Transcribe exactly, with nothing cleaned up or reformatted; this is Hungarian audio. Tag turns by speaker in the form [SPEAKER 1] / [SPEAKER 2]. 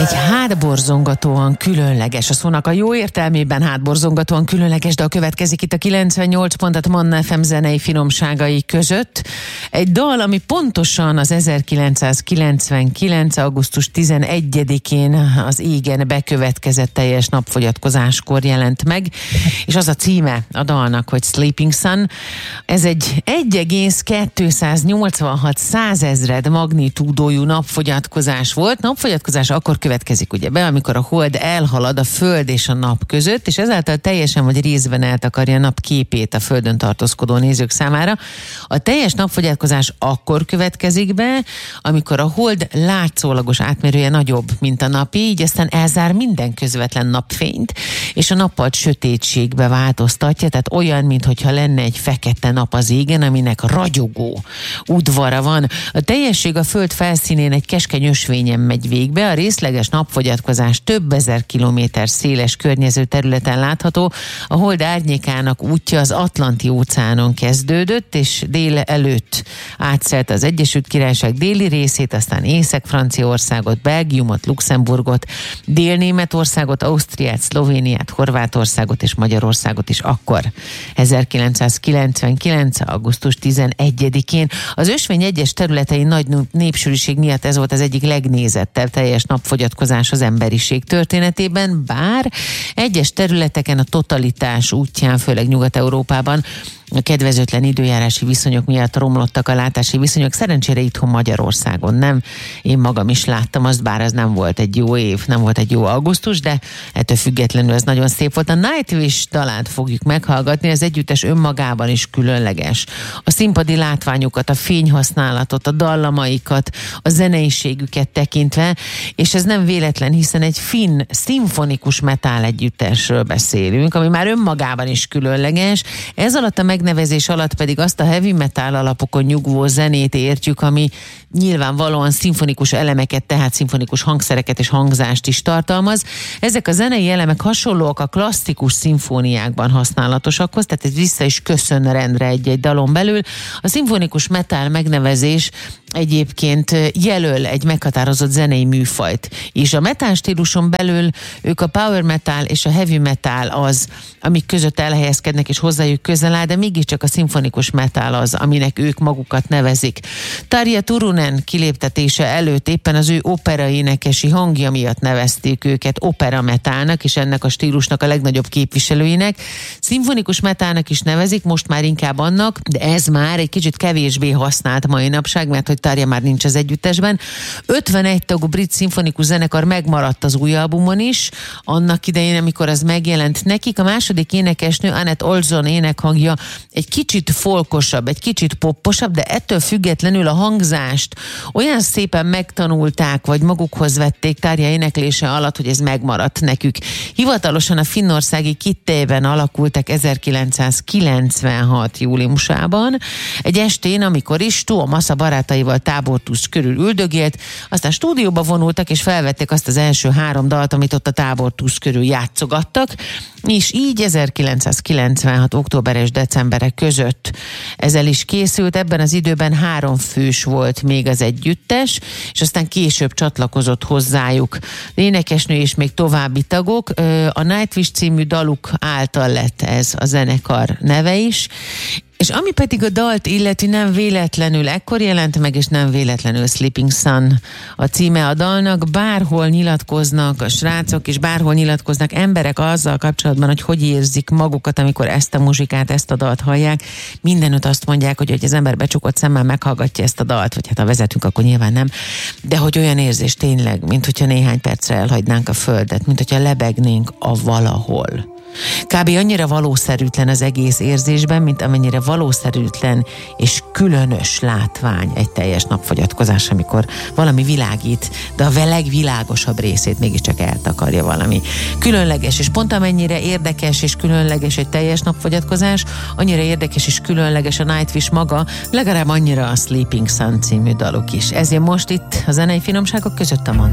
[SPEAKER 1] Egy hátborzongatóan különleges, a szónak a jó értelmében hátborzongatóan különleges, de a következik itt a kilencvennyolc pontot Manna ef em zenei finomságai között. Egy dal, ami pontosan az ezerkilencszázkilencvenkilenc. augusztus tizenegyedikén az égen bekövetkezett teljes napfogyatkozáskor jelent meg, és az a címe a dalnak, hogy Sleeping Sun. Ez egy egy egész kétszáznyolcvanhat százezred magnitúdójú napfogyatkozás volt. Napfogyatkozás akkor következik ugye be, amikor a hold elhalad a Föld és a nap között, és ezáltal teljesen vagy részben eltakarja a nap képét a Földön tartózkodó nézők számára. A teljes napfogyatkozás akkor következik be, amikor a hold látszólagos átmérője nagyobb, mint a napi, így aztán elzár minden közvetlen napfényt, és a nappalt sötétségbe változtatja, tehát olyan, mintha lenne egy fekete nap az égen, aminek ragyogó udvara van. A teljesség a Föld felszínén egy keskeny ösvényen megy végbe, a részleges napfogyatkozás több ezer kilométer széles környező területen látható. A hold árnyékának útja az Atlanti-óceánon kezdődött, és dél előtt átszelte az Egyesült Királyság déli részét, aztán Észak-Franciaországot, Belgiumot, Luxemburgot, Dél-Németországot, Ausztriát, Szlovéniát, Horvátországot és Magyarországot is akkor, ezerkilencszázkilencvenkilenc. augusztus tizenegyedikén. Az ösvény egyes területein nagy népsűrűség miatt ez volt az egyik legnézettebb teljes napfogyatkozás az emberiség történetében, bár egyes területeken a totalitás útján, főleg Nyugat-Európában a kedvezőtlen időjárási viszonyok miatt romlottak a látási viszonyok. Szerencsére itthon Magyarországon nem. Én magam is láttam azt, bár ez nem volt egy jó év, nem volt egy jó augusztus, de ettől függetlenül ez nagyon szép volt. A Nightwish dalát fogjuk meghallgatni, az együttes önmagában is különleges. A színpadi látványukat, a fényhasználatot, a dallamaikat, a zeneiségüket tekintve, és ez nem véletlen, hiszen egy finn szimfonikus metal együttesről beszélünk, ami már önmagában is különleges. Ez alatt a megnevezés alatt pedig azt a heavy metal alapokon nyugvó zenét értjük, ami nyilvánvalóan szimfonikus elemeket, tehát szimfonikus hangszereket és hangzást is tartalmaz. Ezek a zenei elemek hasonlóak a klasszikus szimfóniákban használatosakhoz, tehát ez vissza is köszön rendre egy-egy dalon belül. A szimfonikus metal megnevezés egyébként jelöl egy meghatározott zenei műfajt, és a metal stíluson belül ők a power metal és a heavy metal az, amik között elhelyezkednek és hozzájuk közel áll, de mégiscsak a szimfonikus metal az, aminek ők magukat nevezik. Tarja Turunen kiléptetése előtt éppen az ő opera énekesi hangja miatt nevezték őket opera metalnak, és ennek a stílusnak a legnagyobb képviselőinek. Szimfonikus metalnak is nevezik, most már inkább annak, de ez már egy kicsit kevésbé használt mai napság, mert hogy Tarja már nincs az együttesben. ötvenegy tagú brit szimfonikus zenekar megmaradt az új albumon is, annak idején, amikor az megjelent nekik. A második énekesnő, Annette Olson énekhangja egy kicsit folkosabb, egy kicsit popposabb, de ettől függetlenül a hangzást olyan szépen megtanulták, vagy magukhoz vették Tarja éneklése alatt, hogy ez megmaradt nekük. Hivatalosan a finnországi Kitteében alakultak ezerkilencszázkilencvenhat júliusában. Egy estén, amikor is Tuomas a barátaival tábortúz körül üldögélt, aztán stúdióba vonultak, és felvették azt az első három dalt, amit ott a tábortúz körül játszogattak, és így ezerkilencszázkilencvenhat október és decembere között ez el is készült. Ebben az időben három fős volt még az együttes, és aztán később csatlakozott hozzájuk énekesnő és még további tagok. A Nightwish című daluk által lett ez a zenekar neve is. És ami pedig a dalt illeti, nem véletlenül ekkor jelent meg, és nem véletlenül Sleeping Sun a címe a dalnak. Bárhol nyilatkoznak a srácok, és bárhol nyilatkoznak emberek azzal kapcsolatban, hogy hogy érzik magukat, amikor ezt a muzsikát, ezt a dalt hallják. Mindenütt azt mondják, hogy, hogy az ember becsukott szemmel meghallgatja ezt a dalt, vagy hát ha vezetünk, akkor nyilván nem. De hogy olyan érzés tényleg, mint hogyha néhány percre elhagynánk a földet, mint hogyha lebegnénk a valahol. Kb. Annyira valószerűtlen az egész érzésben, mint amennyire valószerűtlen és különös látvány egy teljes napfogyatkozás, amikor valami világít, de a legvilágosabb részét mégiscsak eltakarja valami. Különleges, és pont amennyire érdekes és különleges egy teljes napfogyatkozás, annyira érdekes és különleges a Nightwish maga, legalább annyira a Sleeping Sun című daluk is. Ezért most itt a zenei finomságok között a Manna